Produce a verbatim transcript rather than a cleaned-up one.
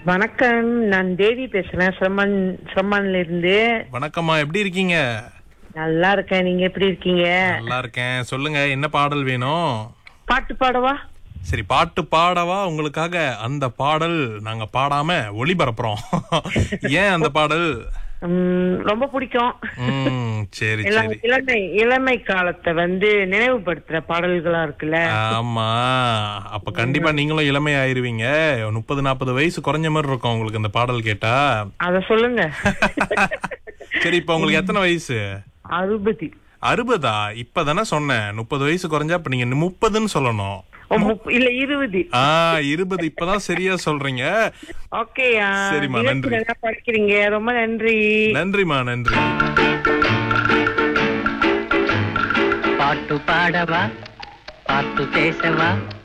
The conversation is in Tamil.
வணக்கம், நான் தேவி பேசுறேன். சிரமன் சிரமன்ல இருந்து. வணக்கம்மா, எப்படி இருக்கீங்க? நல்லா இருக்கேன், நீங்க எப்படி இருக்கீங்க? நல்லா இருக்கேன். சொல்லுங்க, என்ன பாடல் வேணும்? பாட்டு பாடவா? சரி, பாட்டு பாடவா? உங்களுக்காக அந்த பாடல் நாங்க பாடாம ஒளிபரப்புறோம். ஏன் அந்த பாடல்? உம், ரொம்ப பிடிக்கும். ம், சரி இள- சரி. இளமை இளமை காலத்தை வந்து நினைவுபடுத்துற பாடல்களா இருக்குல்ல. ஆமா, அப்ப கண்டிப்பா நீங்களும் இளமை ஆயிருவீங்க. முப்பது நாற்பது வயசு குறைஞ்ச மாதிரி இருக்கும் உங்களுக்கு இந்த பாடல் கேட்டா. அத சொல்லுங்க. சரி, இப்ப உங்களுக்கு எத்தனை வயசு? அறுபது. அறுபதா? இப்பதானே சொன்னேன் முப்பது வயசு குறைஞ்சா. இப்ப நீங்க முப்பதுன்னு சொல்லணும். ஓ, முப்ப- இல்ல இருபது. ஆ, இருபது. இப்பதான் சரியா சொல்றீங்க. ஓகே. சரிம்மா, நன்றி. நல்லா படிக்கிறீங்க, ரொம்ப நன்றி. நன்றிமா, நன்றி. பாட்டு பாடவா, பாட்டு பேசவா,